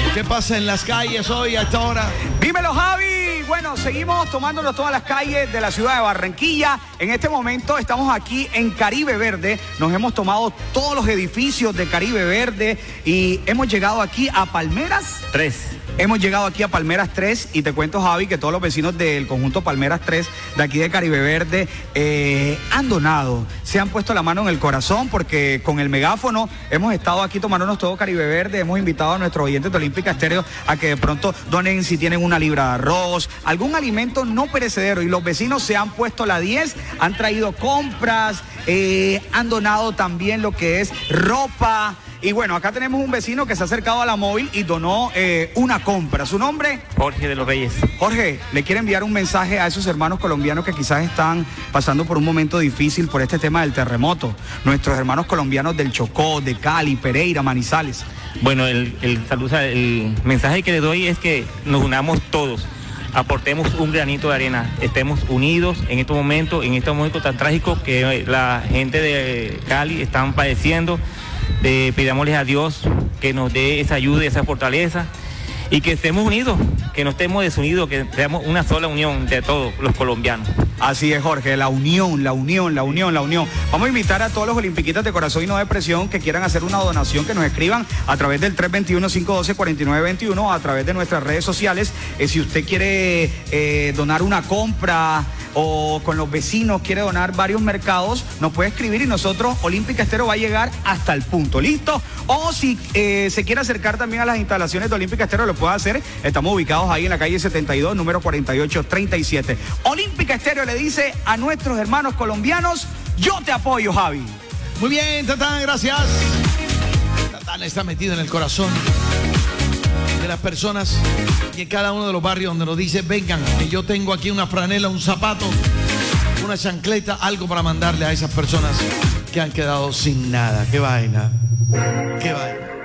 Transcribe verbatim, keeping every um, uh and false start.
¿Qué pasa en las calles hoy a esta hora? Dímelo, Javi. Bueno, seguimos tomándonos todas las calles de la ciudad de Barranquilla. En este momento estamos aquí en Caribe Verde. Nos hemos tomado todos los edificios de Caribe Verde y hemos llegado aquí a Palmeras tres. Hemos llegado aquí a Palmeras tres y te cuento, Javi, que todos los vecinos del conjunto Palmeras tres de aquí de Caribe Verde eh, han donado, se han puesto la mano en el corazón porque con el megáfono hemos estado aquí tomándonos todo Caribe Verde, hemos invitado a nuestros oyentes de Olímpica Estéreo a que de pronto donen si tienen una libra de arroz, algún alimento no perecedero, y los vecinos se han puesto la diez, han traído compras, eh, han donado también lo que es ropa. Y bueno, acá tenemos un vecino que se ha acercado a la móvil y donó eh, una compra. ¿Su nombre? Jorge de los Reyes. Jorge, le quiere enviar un mensaje a esos hermanos colombianos que quizás están pasando por un momento difícil por este tema del terremoto. Nuestros hermanos colombianos del Chocó, de Cali, Pereira, Manizales. Bueno, el, el, salud, el mensaje que le doy es que nos unamos todos. Aportemos un granito de arena, estemos unidos en estos momentos, en estos momentos tan trágicos que la gente de Cali están padeciendo. De, pidámosles a Dios que nos dé esa ayuda y esa fortaleza y que estemos unidos, que no estemos desunidos, que seamos una sola unión de todos los colombianos. Así es, Jorge, la unión, la unión, la unión, la unión. Vamos a invitar a todos los olimpiquitas de corazón y no de presión que quieran hacer una donación, que nos escriban a través del tres dos uno, cinco uno dos, cuatro nueve dos uno, a través de nuestras redes sociales. Eh, si usted quiere eh, donar una compra o con los vecinos quiere donar varios mercados, nos puede escribir y nosotros, Olímpica Estéreo, va a llegar hasta el punto, ¿listo? O si eh, se quiere acercar también a las instalaciones de Olímpica Estéreo, lo puede hacer. Estamos ubicados ahí en la calle setenta y dos, número cuarenta y ocho treinta y siete. Olímpica Estéreo le dice a nuestros hermanos colombianos, yo te apoyo, Javi. Muy bien, Tatán, gracias. Tatán está metido en el corazón de las personas y en cada uno de los barrios donde nos dice, vengan, que yo tengo aquí una franela, un zapato, una chancleta, algo para mandarle a esas personas que han quedado sin nada. Qué vaina, qué vaina.